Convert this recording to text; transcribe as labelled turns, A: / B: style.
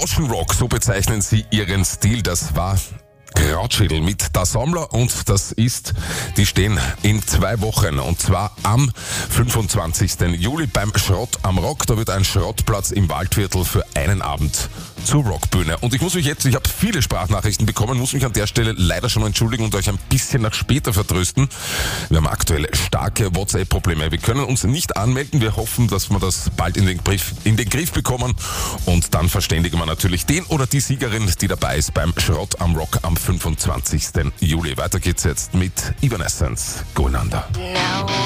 A: Goshen Rock, so bezeichnen sie ihren Stil. Das war Krautschädel mit Da Sammler und die stehen in 2 Wochen und zwar am 25. Juli beim Schrott am Rock. Da wird ein Schrottplatz im Waldviertel für einen Abend zur Rockbühne. Und ich habe viele Sprachnachrichten bekommen, muss mich an der Stelle leider schon entschuldigen und euch ein bisschen nach später vertrösten. Wir haben aktuell starke WhatsApp-Probleme. Wir können uns nicht anmelden. Wir hoffen, dass wir das bald in den Griff bekommen und dann verständigen wir natürlich den oder die Siegerin, die dabei ist beim Schrott am Rock am 25. Juli. Weiter geht's jetzt mit Evanescence. Going Under.